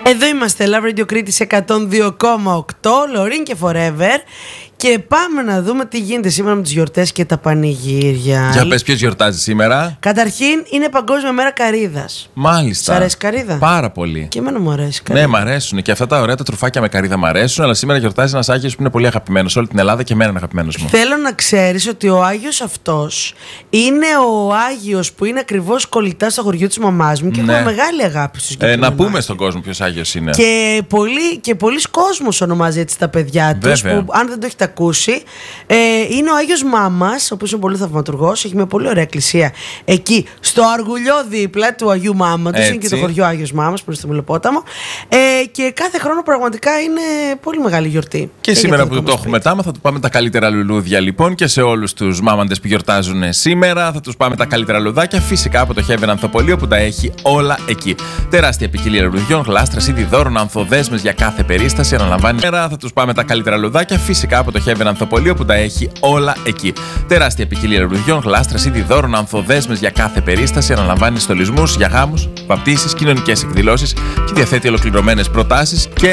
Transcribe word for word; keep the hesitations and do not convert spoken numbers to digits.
Εδώ είμαστε, Love Radio Κρήτης εκατόν δύο κόμμα οκτώ, Λωρίν και Forever. Και πάμε να δούμε τι γίνεται σήμερα με τις γιορτές και τα πανηγύρια. Για πες, ποιος γιορτάζει σήμερα? Καταρχήν είναι Παγκόσμια Μέρα Καρύδας. Μάλιστα. Σ' αρέσει καρύδα? Πάρα πολύ. Και εμένα μου αρέσει καρύδα. Ναι, μ' αρέσουν. Και αυτά τα ωραία τα τρουφάκια με καρύδα μ' αρέσουν. Αλλά σήμερα γιορτάζει ένας Άγιος που είναι πολύ αγαπημένος σε όλη την Ελλάδα και εμένα είναι αγαπημένος μου. Θέλω να ξέρεις ότι ο Άγιος αυτός είναι ο Άγιος που είναι ακριβώς κολλητά στο χωριό της μαμάς μου και Ναι. έχουμε μεγάλη αγάπη στους Ε, να πούμε Άγιο. στον κόσμο ποιος Άγιος είναι. Και πολλοί και πολλοί κόσμος ονομάζει έτσι τα παιδιά τους, Βέβαια. που αν δεν το έχετε ακούσει, ε, είναι ο Άγιος Μάμας, ο οποίος είναι πολύ θαυματουργός, έχει μια πολύ ωραία εκκλησία εκεί στο Αργουλιό δίπλα του Αγίου Μάματος, είναι και το χωριό Άγιος Μάμας που είναι στο Μελοπόταμο, ε, και κάθε χρόνο πραγματικά είναι πολύ μεγάλη γιορτή. Και, και σήμερα που το έχουμε τάμα θα του πάμε τα καλύτερα λουλούδια λοιπόν και σε όλους τους μάμαντες που γιορτάζουν σήμερα θα τους πάμε τα καλύτερα λουλουδάκια, φυσικά από το Heaven Ανθοπολείο που τα έχει όλα εκεί. Τεράστια ποικιλία λουλουδιών, γλάστρες, είδη δώρων, ανθοδέσμες για κάθε περίσταση. Αναλαμβάνει σήμερα θα τους πάμε τα καλύτερα λουλουδάκια, φυσικά από το Heaven Ανθοπολείο που τα έχει όλα εκεί. Τεράστια ποικιλία λουλουδιών, γλάστρες, είδη δώρων, ανθοδέσμες για κάθε περίσταση. Αναλαμβάνει στολισμούς για γάμους, βαπτίσεις, κοινωνικές εκδηλώσεις και διαθέτει ολοκληρωμένες προτάσεις και